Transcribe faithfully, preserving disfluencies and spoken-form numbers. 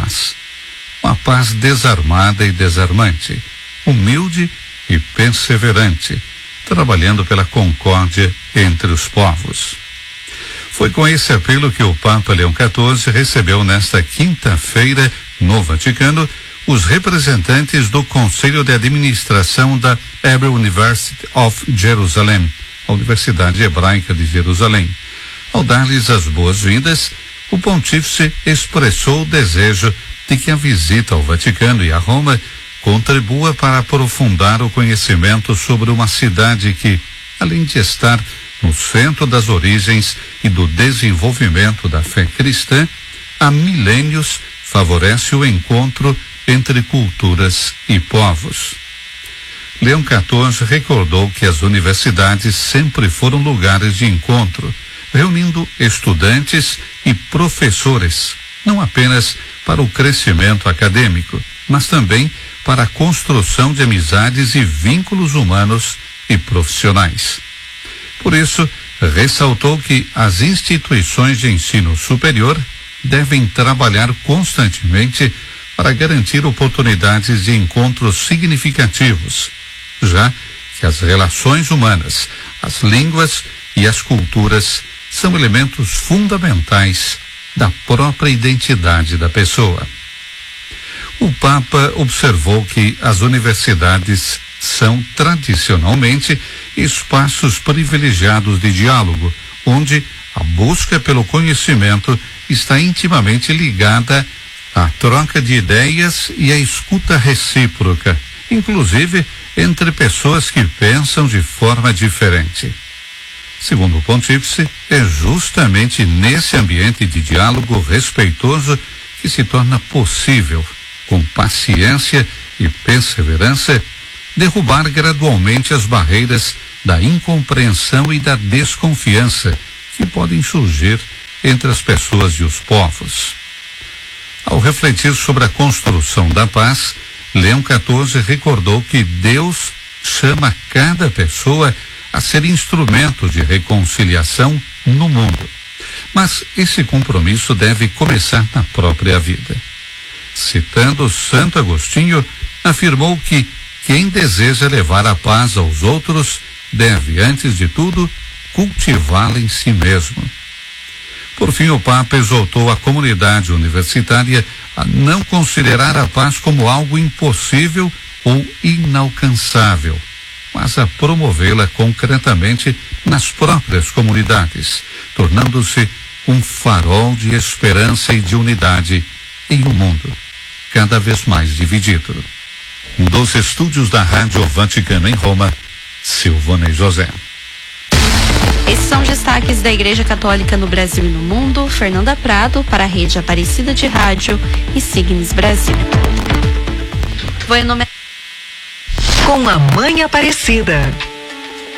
paz. Uma paz desarmada e desarmante, humilde e perseverante, trabalhando pela concórdia entre os povos. Foi com esse apelo que o Papa Leão quatorze recebeu nesta quinta-feira, no Vaticano, os representantes do Conselho de Administração da Hebrew University of Jerusalem, a Universidade Hebraica de Jerusalém. Ao dar-lhes as boas-vindas, o pontífice expressou o desejo de que a visita ao Vaticano e a Roma contribua para aprofundar o conhecimento sobre uma cidade que, além de estar no centro das origens e do desenvolvimento da fé cristã, há milênios favorece o encontro entre culturas e povos. Leão quatorze recordou que as universidades sempre foram lugares de encontro, reunindo estudantes e professores, não apenas para o crescimento acadêmico, mas também para a construção de amizades e vínculos humanos e profissionais. Por isso, ressaltou que as instituições de ensino superior devem trabalhar constantemente para garantir oportunidades de encontros significativos, já que as relações humanas, as línguas e as culturas são elementos fundamentais da própria identidade da pessoa. O Papa observou que as universidades são tradicionalmente espaços privilegiados de diálogo, onde a busca pelo conhecimento está intimamente ligada à troca de ideias e à escuta recíproca, inclusive entre pessoas que pensam de forma diferente. Segundo o pontífice, é justamente nesse ambiente de diálogo respeitoso que se torna possível, com paciência e perseverança, derrubar gradualmente as barreiras da incompreensão e da desconfiança que podem surgir entre as pessoas e os povos. Ao refletir sobre a construção da paz, Leão quatorze recordou que Deus chama cada pessoa a ser instrumento de reconciliação no mundo. Mas esse compromisso deve começar na própria vida. Citando Santo Agostinho, afirmou que quem deseja levar a paz aos outros deve, antes de tudo, cultivá-la em si mesmo. Por fim, o Papa exortou a comunidade universitária a não considerar a paz como algo impossível ou inalcançável, mas a promovê-la concretamente nas próprias comunidades, tornando-se um farol de esperança e de unidade em um mundo cada vez mais dividido. Dos estúdios da Rádio Vaticano em Roma, Silvana e José. Esses são os destaques da Igreja Católica no Brasil e no mundo. Fernanda Prado, para a Rede Aparecida de Rádio e Signes Brasil. Vou enumerar. Com a Mãe Aparecida.